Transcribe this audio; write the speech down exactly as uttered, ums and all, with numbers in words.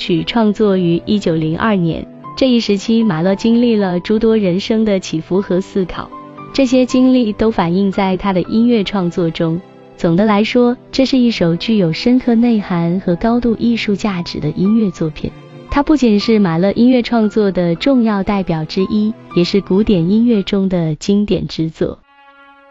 曲创作于一九零二年，这一时期马勒经历了诸多人生的起伏和思考，这些经历都反映在他的音乐创作中。总的来说，这是一首具有深刻内涵和高度艺术价值的音乐作品。它不仅是马勒音乐创作的重要代表之一，也是古典音乐中的经典之作。